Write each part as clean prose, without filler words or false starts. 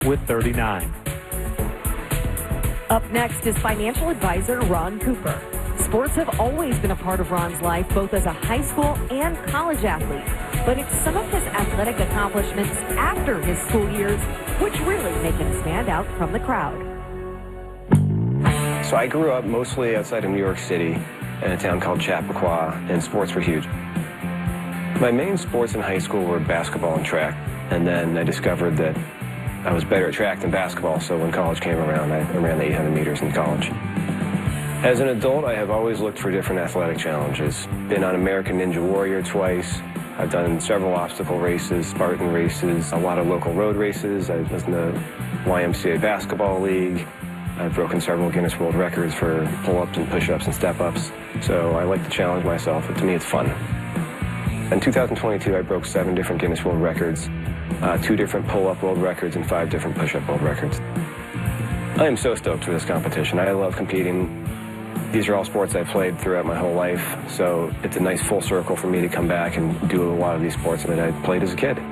with 39. Up next is financial advisor Ron Cooper. Sports have always been a part of Ron's life, both as a high school and college athlete. But it's some of his athletic accomplishments after his school years which really make him stand out from the crowd. So I grew up mostly outside of New York City in a town called Chappaqua, and sports were huge. My main sports in high school were basketball and track, and then I discovered that I was better at track than basketball, so when college came around, I ran the 800 meters in college. As an adult, I have always looked for different athletic challenges. Been on American Ninja Warrior twice. I've done several obstacle races, Spartan races, a lot of local road races. I was in the YMCA Basketball League. I've broken several Guinness World Records for pull-ups and push-ups and step-ups. So I like to challenge myself. To me, it's fun. In 2022, I broke 7 different Guinness World Records, 2 different pull-up world records, and 5 different push-up world records. I am so stoked for this competition. I love competing. These are all sports I've played throughout my whole life, so it's a nice full circle for me to come back and do a lot of these sports that I played as a kid.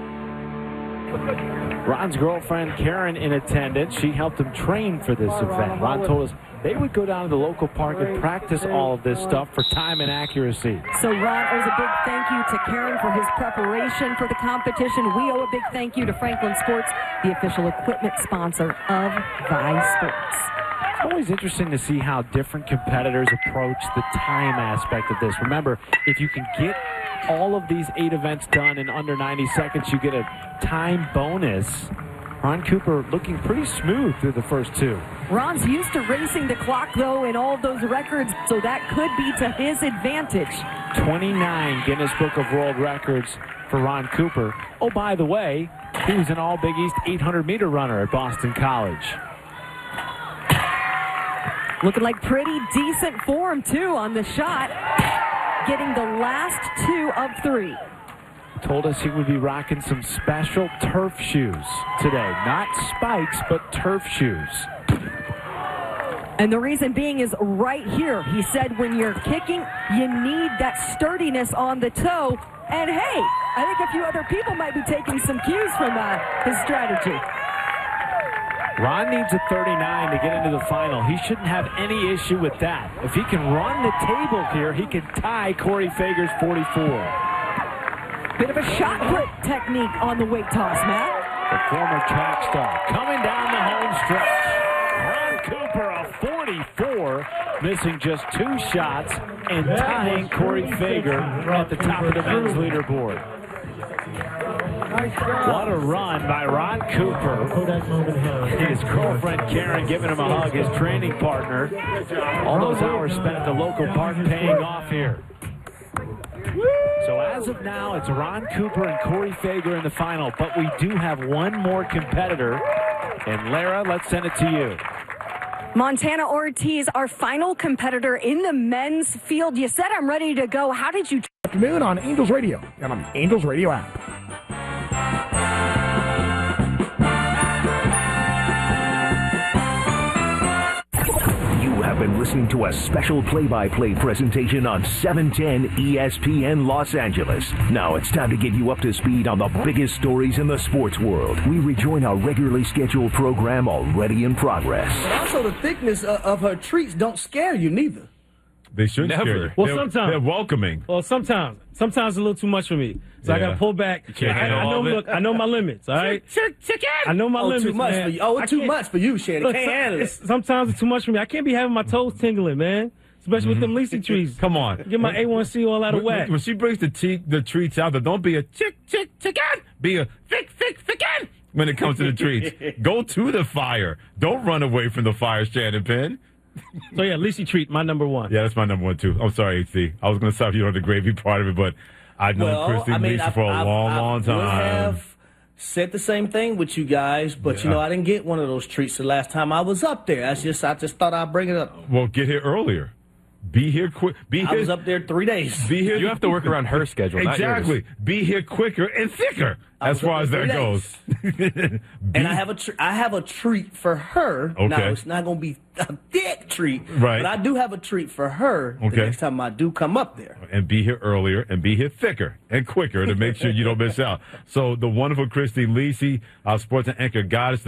Ron's girlfriend, Karen, in attendance. She helped him train for this event. Ron told us they would go down to the local park and practice all of this stuff for time and accuracy. So, Ron owes a big thank you to Karen for his preparation for the competition. We owe a big thank you to Franklin Sports, the official equipment sponsor of Vi Sports. It's always interesting to see how different competitors approach the time aspect of this. Remember, if you can get all of these 8 events done in under 90 seconds, you get a time bonus. Ron Cooper looking pretty smooth through the first 2. Ron's used to racing the clock, though, in all of those records, so that could be to his advantage. 29 Guinness Book of World Records for Ron Cooper. Oh, by the way, he was an All-Big East 800-meter runner at Boston College. Looking like pretty decent form, too, on the shot. Getting the last 2 of 3. Told us he would be rocking some special turf shoes today. Not spikes, but turf shoes. And the reason being is right here. He said when you're kicking, you need that sturdiness on the toe. And hey, I think a few other people might be taking some cues from his strategy. Ron needs a 39 to get into the final. He shouldn't have any issue with that. If he can run the table here, he can tie Corey Fager's 44. Bit of a shot put technique on the weight toss, Matt. The former track star coming down the home stretch. Ron Cooper, a 44, missing just 2 shots and tying Corey Fager at the top of the men's leaderboard. What a run by Ron Cooper. His girlfriend Karen giving him a hug, his training partner. All those hours spent at the local park paying off here. So as of now, it's Ron Cooper and Corey Fager in the final, but we do have one more competitor. And Lara, let's send it to you. Montana Ortiz, our final competitor in the men's field. You said I'm ready to go. How did you... Afternoon on Angels Radio and on the Angels Radio app. Have been listening to a special play-by-play presentation on 710 ESPN Los Angeles. Now it's time to get you up to speed on the biggest stories in the sports world. We rejoin our regularly scheduled program already in progress. But also the thickness of her treats don't scare you neither. They should scare you. Well, sometimes they're welcoming. Well, sometimes it's a little too much for me, so I got to pull back. I know my limits. All right, chicken. I know my limits. Too much man. for you. Oh, it's too much for you, Shannon. Can't handle it. Sometimes it's too much for me. I can't be having my toes tingling, man. Especially with them Lisi trees. Come on, get my A1C all out of whack. When she brings the treats out, there don't be a chicken. Be a chicken when it comes to the treats. Go to the fire. Don't run away from the fire, Shannon Penn. So, yeah, Lisi treat, my number 1. Yeah, that's my number 1, too. I'm sorry, HC. I was going to stop you on the gravy part of it, but I've known Christine Lisi for a long time. I have said the same thing with you guys, but, I didn't get one of those treats the last time I was up there. I just thought I'd bring it up. Well, get here earlier. Be here quick. I was up there 3 days. Be here. You have to work around her schedule. Exactly. Not yours. Be here quicker and thicker as far as that goes. And I have a treat for her. Okay. Now it's not going to be a thick treat, right? But I do have a treat for her the next time I do come up there. And be here earlier and be here thicker and quicker to make sure you don't miss out. So the wonderful Christy Lisi, our sports anchor goddess.